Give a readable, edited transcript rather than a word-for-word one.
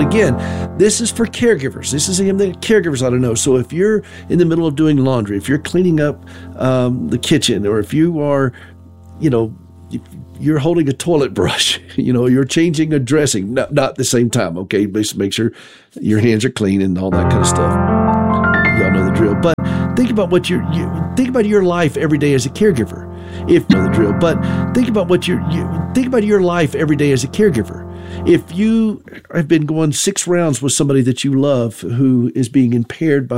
again, this is for caregivers. This is something that caregivers ought to know. So if you're in the middle of doing laundry, if you're cleaning up the kitchen, or if you are, you're holding a toilet brush, you're changing a dressing, not at the same time, okay? Just make sure your hands are clean and all that kind of stuff. Y'all know the drill. But think about think about your life every day as a caregiver. If you know the drill, but think about your life every day as a caregiver. If you have been going 6 rounds with somebody that you love who is being impaired by